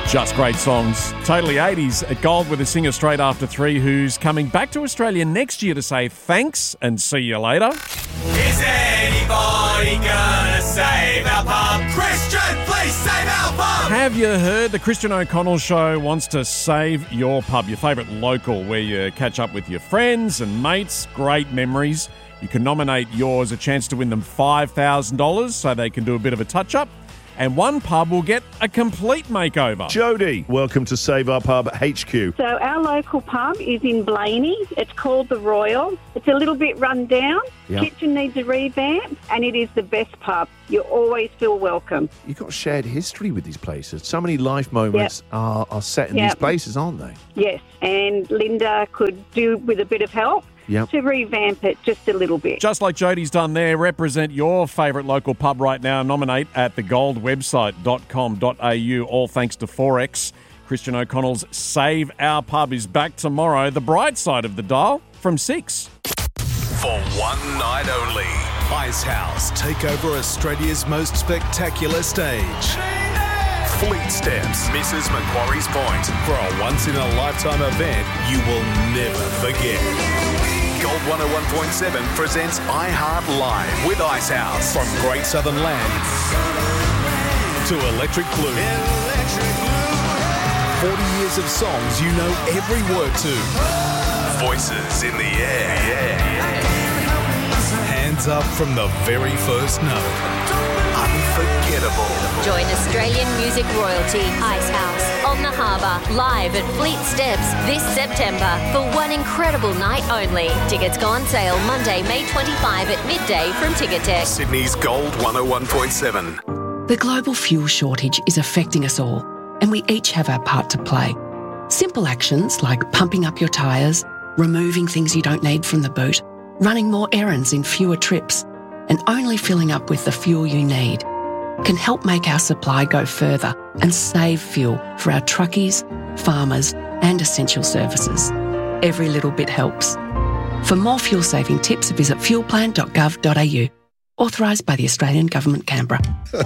Just great songs. Totally 80s at Gold with a singer straight after 3 who's coming back to Australia next year to say thanks and see you later. Is anybody gonna save our pub? Christian, please save our pub! Have you heard the Christian O'Connell Show wants to save your pub, your favourite local, where you catch up with your friends and mates, great memories. You can nominate yours, a chance to win them $5,000 so they can do a bit of a touch-up. And one pub will get a complete makeover. Jody, welcome to Save Our Pub HQ. So our local pub is in Blaney. It's called the Royal. It's a little bit run down. Yep. Kitchen needs a revamp, and it is the best pub. You always feel welcome. You've got shared history with these places. So many life moments are set in these places, aren't they? Yes, and Linda could do with a bit of help. Yep. To revamp it just a little bit. Just like Jody's done there, represent your favourite local pub right now. Nominate at thegoldwebsite.com.au, all thanks to Forex. Christian O'Connell's Save Our Pub is back tomorrow. The bright side of the dial from 6. For one night only, Ice House take over Australia's most spectacular stage. Fleet Steps, Mrs. Macquarie's Point, for a once-in-a-lifetime event you will never forget. Gold 101.7 presents iHeart Live with Ice House. From Great Southern Land to Electric Blue. 40 years of songs you know every word to. Voices in the air. Hands up from the very first note. Unforgettable. Join Australian music royalty Ice House on the Harbour, live at Fleet Steps this September for one incredible night only. Tickets go on sale Monday, May 25 at midday from Ticketek. Sydney's Gold 101.7. The global fuel shortage is affecting us all, and we each have our part to play. Simple actions like pumping up your tyres, removing things you don't need from the boot, running more errands in fewer trips, and only filling up with the fuel you need can help make our supply go further and save fuel for our truckies, farmers and essential services. Every little bit helps. For more fuel-saving tips, visit fuelplan.gov.au. Authorised by the Australian Government, Canberra.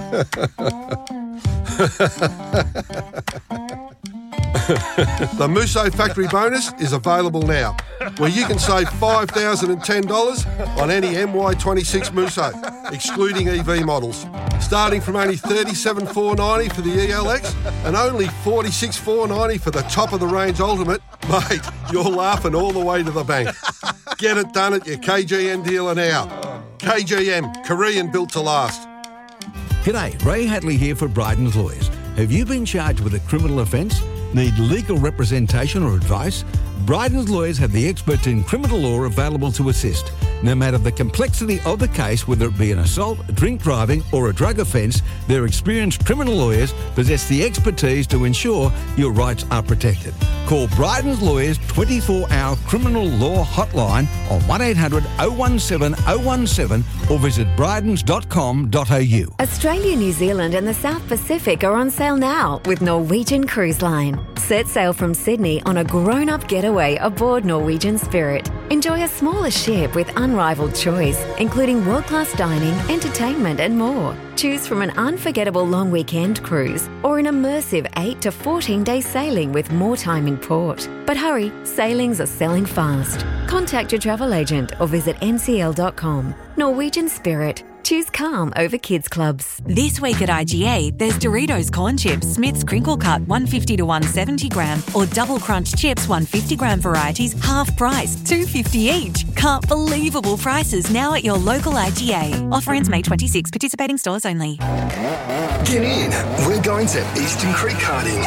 The Musso Factory Bonus is available now, where you can save $5,010 on any MY26 Musso, excluding EV models, starting from only $37,490 for the ELX and only $46,490 for the top-of-the-range Ultimate. Mate, you're laughing all the way to the bank. Get it done at your KGM dealer now. KGM, Korean built to last. G'day, Ray Hadley here for Bryden's Lawyers. Have you been charged with a criminal offence? Need legal representation or advice? Bryden's Lawyers have the experts in criminal law available to assist. No matter the complexity of the case, whether it be an assault, drink driving or a drug offence, their experienced criminal lawyers possess the expertise to ensure your rights are protected. Call Bryden's Lawyers 24-hour criminal law hotline on 1800 017 017 or visit brydens.com.au. Australia, New Zealand and the South Pacific are on sale now with Norwegian Cruise Line. Set sail from Sydney on a grown-up getaway aboard Norwegian Spirit. Enjoy a smaller ship with unrivaled choice, including world-class dining, entertainment and more. Choose from an unforgettable long weekend cruise or an immersive 8 to 14-day sailing with more time in port. But hurry, sailings are selling fast. Contact your travel agent or visit ncl.com. Norwegian Spirit. Choose calm over kids clubs. This week at IGA, there's Doritos Corn Chips, Smith's Crinkle Cut 150 to 170 gram or Double Crunch Chips 150 gram varieties, half price, $2.50 each. Can't believable prices now at your local IGA. Offer ends May 26. Participating stores only. Get in. We're going to Eastern Creek Karting.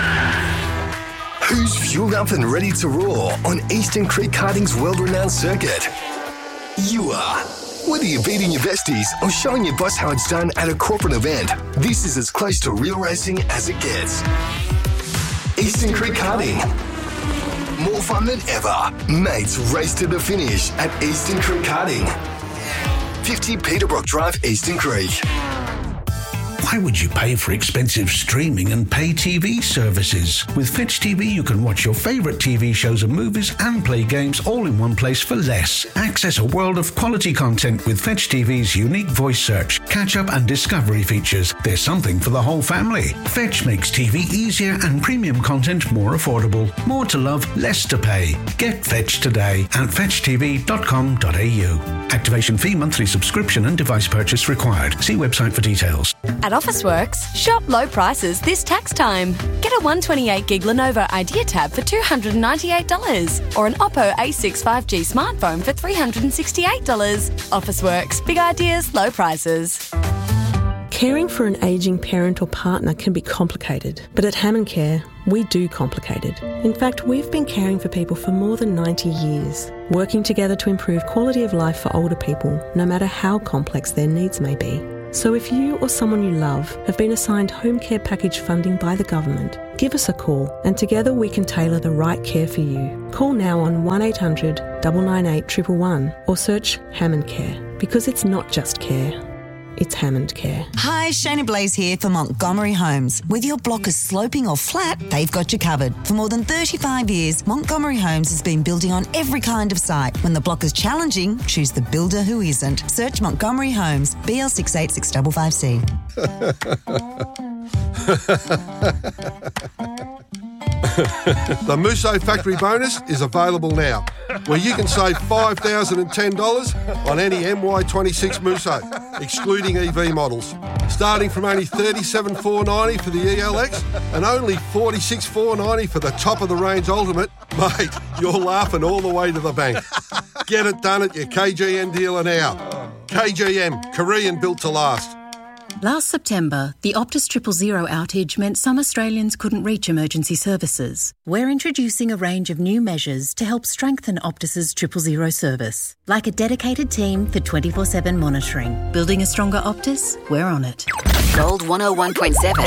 Who's fueled up and ready to roar on Eastern Creek Karting's world-renowned circuit? You are. Whether you're beating your besties or showing your boss how it's done at a corporate event, this is as close to real racing as it gets. Eastern Creek Karting. More fun than ever. Mates race to the finish at Eastern Creek Karting. 50 Peterbrook Drive, Eastern Creek. Why would you pay for expensive streaming and pay TV services? With Fetch TV, you can watch your favourite TV shows and movies and play games all in one place for less. Access a world of quality content with Fetch TV's unique voice search, catch-up and discovery features. There's something for the whole family. Fetch makes TV easier and premium content more affordable. More to love, less to pay. Get Fetch today at fetchtv.com.au. Activation fee, monthly subscription and device purchase required. See website for details. At Officeworks, shop low prices this tax time. Get a 128GB Lenovo Idea Tab for $298 or an Oppo A6 5G smartphone for $368. Officeworks, big ideas, low prices. Caring for an ageing parent or partner can be complicated, but at Hammond Care, we do complicated. In fact, we've been caring for people for more than 90 years, working together to improve quality of life for older people, no matter how complex their needs may be. So if you or someone you love have been assigned home care package funding by the government, give us a call and together we can tailor the right care for you. Call now on 1800 998 111 or search Hammond Care, because it's not just care. It's Hammond Care. Hi, Shana Blaze here for Montgomery Homes. Whether your block is sloping or flat, they've got you covered. For more than 35 years, Montgomery Homes has been building on every kind of site. When the block is challenging, choose the builder who isn't. Search Montgomery Homes, BL686555C. The Musso Factory Bonus is available now, where you can save $5,010 on any MY26 Musso, excluding EV models, starting from only $37,490 for the ELX and only $46,490 for the top-of-the-range Ultimate. Mate, you're laughing all the way to the bank. Get it done at your KGM dealer now. KGM, Korean built to last. Last September, the Optus 000 outage meant some Australians couldn't reach emergency services. We're introducing a range of new measures to help strengthen Optus's 000 service, like a dedicated team for 24/7 monitoring. Building a stronger Optus? We're on it. Gold 101.7.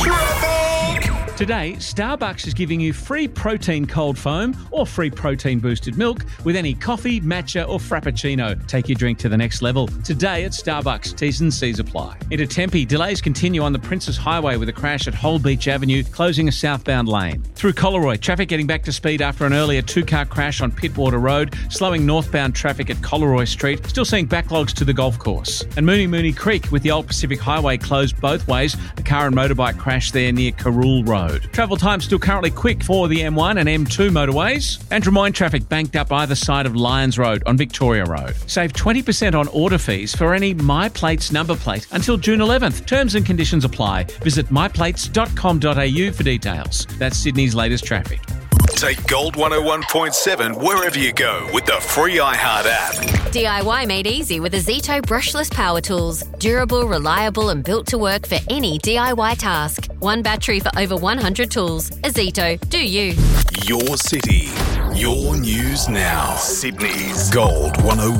Today, Starbucks is giving you free protein cold foam or free protein boosted milk with any coffee, matcha or frappuccino. Take your drink to the next level. Today at Starbucks, T's and C's apply. Into Tempe, delays continue on the Princess Highway with a crash at Whole Beach Avenue, closing a southbound lane. Through Collaroy, traffic getting back to speed after an earlier two-car crash on Pittwater Road, slowing northbound traffic at Collaroy Street, still seeing backlogs to the golf course. And Mooney Creek with the Old Pacific Highway closed both ways, a car and motorbike crash there near Carrool Road. Travel time still currently quick for the M1 and M2 motorways. And Drummoyne traffic banked up either side of Lyons Road on Victoria Road. Save 20% on order fees for any MyPlates number plate until June 11th. Terms and conditions apply. Visit myplates.com.au for details. That's Sydney's latest traffic. Take Gold 101.7 wherever you go with the free iHeart app. DIY made easy with Azito brushless power tools. Durable, reliable and built to work for any DIY task. One battery for over 100 tools. Azito, do you. Your city, your news now. Sydney's Gold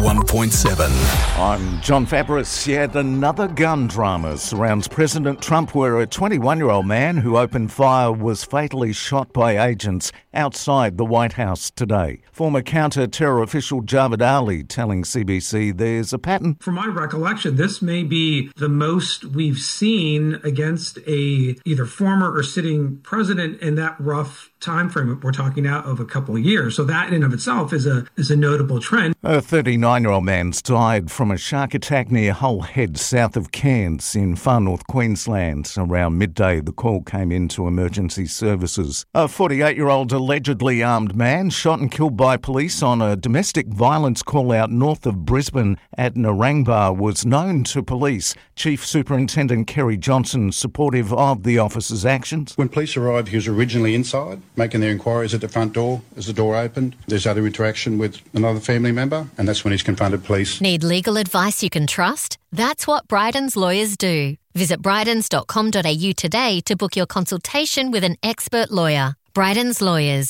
101.7. I'm John Fabris. Yet another gun drama surrounds President Trump, where a 21-year-old man who opened fire was fatally shot by agents outside the White House today. Former counter-terror official Javed Ali telling CBC there's a pattern. From my recollection, this may be the most we've seen against a either former or sitting president in that rough time frame we're talking now of a couple of years. So that in and of itself is a notable trend. A 39-year-old man's died from a shark attack near Hull Head, south of Cairns in far north Queensland. Around midday, the call came into emergency services. A 48-year-old allegedly armed man shot and killed by police on a domestic violence call out north of Brisbane at Narangba was known to police. Chief Superintendent Kerry Johnson supportive of the officer's actions. When police arrived, he was originally inside, making their inquiries at the front door. As the door opened, there's other interaction with another family member, and that's when he's confronted police. Need legal advice you can trust? That's what Bryden's lawyers do. Visit brydens.com.au today to book your consultation with an expert lawyer. Bryden's Lawyers.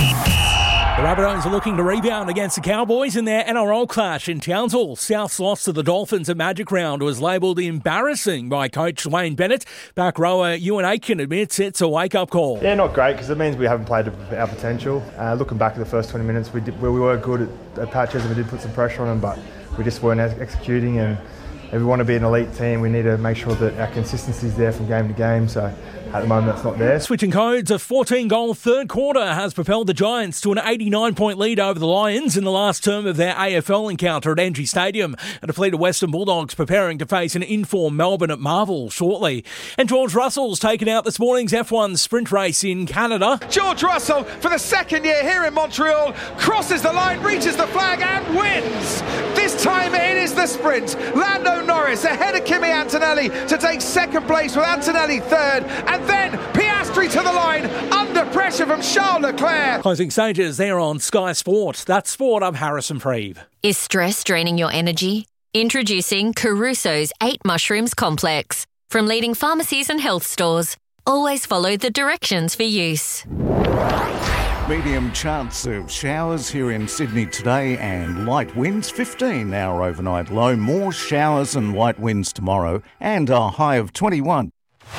The Rabbitohs are looking to rebound against the Cowboys in their NRL clash in Townsville. South's loss to the Dolphins at Magic Round was labelled embarrassing by coach Wayne Bennett. Back rower Ewan Aitken admits it's a wake-up call. Yeah, not great because it means we haven't played to our potential. Looking back at the first 20 minutes, we were good at patches and we did put some pressure on them, but we just weren't executing and If we want to be an elite team, we need to make sure that our consistency is there from game to game. So at the moment, that's not there. Switching codes, a 14-goal third quarter has propelled the Giants to an 89-point lead over the Lions in the last term of their AFL encounter at Engie Stadium. And a fleet of Western Bulldogs preparing to face an in-form Melbourne at Marvel shortly. And George Russell's taken out this morning's F1 sprint race in Canada. George Russell, for the second year here in Montreal, crosses the line, reaches the flag and wins. This time it is the sprint. Lando Norris ahead of Kimi Antonelli to take second place with Antonelli third. And then Piastri to the line under pressure from Charles Leclerc. Closing stages there on Sky Sport. That's Sport. I'm Harrison Freeve. Is stress draining your energy? Introducing Caruso's 8 Mushrooms Complex. From leading pharmacies and health stores, always follow the directions for use. Medium chance of showers here in Sydney today and light winds, 15 our overnight low. More showers and light winds tomorrow and a high of 21.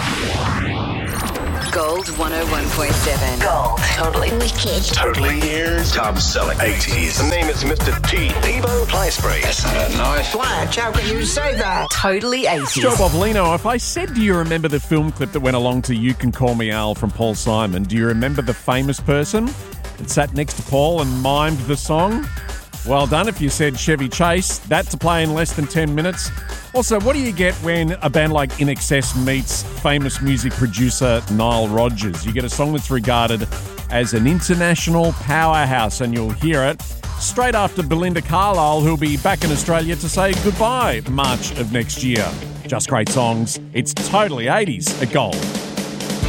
Gold 101.7. Gold. Totally wicked. Totally ears. Top selling 80s. The name is Mr. T. Debo Fly Spray. That's nice. Blanche, how can you say that? Totally 80s. Joe Bovolino, if I said, do you remember the film clip that went along to You Can Call Me Al from Paul Simon, do you remember the famous person that sat next to Paul and mimed the song? Well done if you said Chevy Chase. That to play in less than 10 minutes. Also, what do you get when a band like INXS meets famous music producer Nile Rodgers? You get a song that's regarded as an international powerhouse, and you'll hear it straight after Belinda Carlisle, who'll be back in Australia to say goodbye March of next year. Just great songs. It's totally 80s at Gold.